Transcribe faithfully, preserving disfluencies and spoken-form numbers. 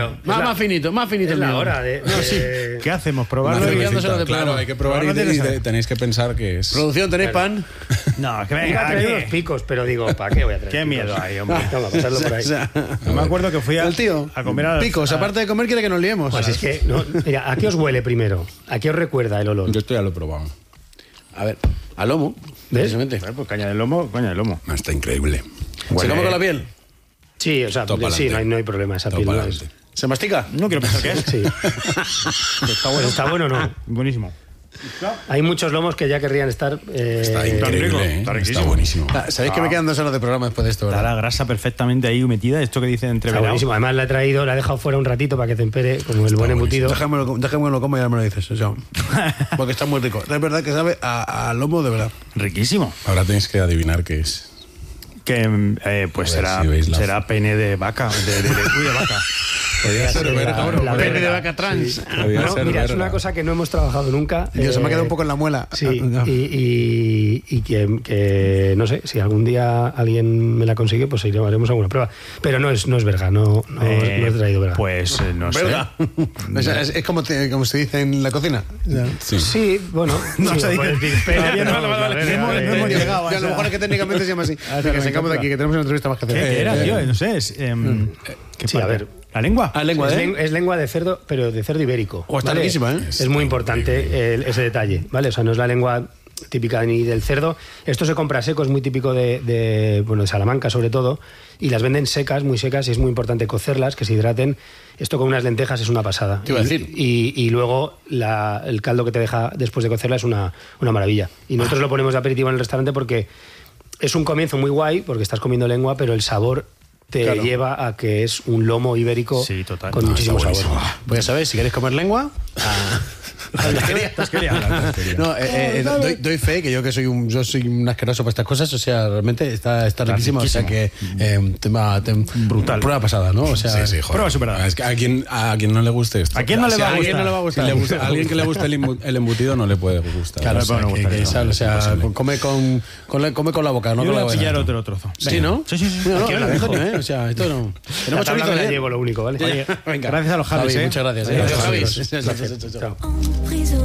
Bueno, más, la, más finito, más finito. Es la mío. hora de... No, sí. de... ¿Qué hacemos? ¿Probarlo? Una Y... cervecita, de claro, plano. hay que probar y, de, y de, tenéis que pensar que es... Producción, ¿tenéis Claro. pan? No, es que Iba a venga, traer ¿qué? unos picos, pero digo, ¿para qué voy a traer Qué picos? miedo hay, hombre. Toma, pasarlo por ahí. O sea, Yo me acuerdo que fui a, el tío, a comer a... picos, a- aparte de comer, quiere que nos liemos. Pues es que, no, mira, ¿a qué os huele primero? ¿A qué os recuerda el olor? Yo esto ya lo he probado. A ver, al lomo, ¿Ves? precisamente. Pues caña del lomo, caña del lomo. Está increíble. ¿Se Huele- come con la piel? Sí, o sea, Todo sí, pa'lante. no hay, no hay problema, esa Todo piel no pa'lante. es... ¿Se mastica? No quiero pensar qué es. Sí. Está bueno. ¿Está bueno o no? Buenísimo. Hay muchos lomos que ya querrían estar... eh, Está increíble, rico, ¿eh? está Está riquísimo. buenísimo. Ah, ¿Sabéis que me quedan dos horas de programa después de esto, Está verdad? la grasa perfectamente ahí metida. Esto que dicen Está entreverado. buenísimo. Además la he traído, la he dejado fuera un ratito para que tempere como el buen embutido. Déjame, déjame que lo como y ya me lo dices. O sea, porque está muy rico. Es verdad que sabe a, a lomo de verdad. Riquísimo. Ahora tenéis que adivinar qué es. Que eh, pues A ver será, si veis la- será pene de vaca. De, de, de, uy, de vaca. Podría ser verga, bro. la Pene verga. de vaca trans. Podría No, ser mira, es verga. una cosa que no hemos trabajado nunca. Dios, se me ha eh, quedado un poco en la muela. Sí, Ah, y, y, y que, que, no sé, si algún día alguien me la consigue, pues iremos, haremos alguna prueba. Pero no es, no es verga, no, no, Eh, no he traído verga. Pues eh, no sé. ¿Verga? O sea, es, es como, te- como se dice en la cocina. Ya. Sí. Sí, bueno. No sí, se dice. puedes decir pene, Todavía no, pero vale, vale, la vale. verga, No hemos- eh, no hemos eh, llegado a Ya, a lo esa- mejor es que técnicamente se llama así. a esa Que sacamos de nomenclatura. aquí, que tenemos una entrevista más que ¿Qué, hacer. qué era, Eh, tío? eh, No sé. Es, em, ¿qué Sí, a parte? ver. ¿La lengua? Ah, lengua, es, ¿eh? len- es lengua de cerdo, pero de cerdo ibérico. Oh, está riquísima, ¿eh? Es muy importante el- ese detalle, ¿vale? O sea, no es la lengua típica ni del cerdo. Esto se compra seco, es muy típico de, de, bueno, de Salamanca sobre todo, y las venden secas, muy secas, y es muy importante cocerlas, que se hidraten. Esto con unas lentejas es una pasada. Te iba a Y- decir. Y, y luego la- el caldo que te deja después de cocerla es una, una maravilla. Y nosotros lo ponemos de aperitivo en el restaurante porque es un comienzo muy guay, porque estás comiendo lengua, pero el sabor te Claro. lleva a que es un lomo ibérico Sí, total. con No, muchísimo está sabor. buenisimo. Pues ya sabéis, si queréis comer lengua... ah, No, eh, eh, doy, doy fe que yo que soy un yo soy un asqueroso para estas cosas, o sea, realmente está, está riquísimo, o sea que eh, tema, tem- Brutal. prueba pasada, ¿no? O sea, Sí, sí, joder. Prueba superada. Es que a quien, a quien no le guste esto. ¿A quién no le Si va a alguien gustar? no le va a gustar? Si le gusta- a alguien que le guste el, imbu- el embutido no le puede gustar. claro, O sea, bueno, que- que- que que no, sal, o es sea, imposible. come con, con la, come con la boca, no Yo con voy la a pillar boca. otro trozo. Sí, ¿no? Sí, sí, sí. Mira, no, Aquí la dejo. Antonio, ¿eh? O sea, esto no. La Tenemos tabla chorizo me la ayer. llevo, lo único, ¿vale? Oye, venga. Gracias a los Javis, Javi, ¿eh? muchas gracias. Adiós, Adiós, Javi. Javi. Chao. En prison.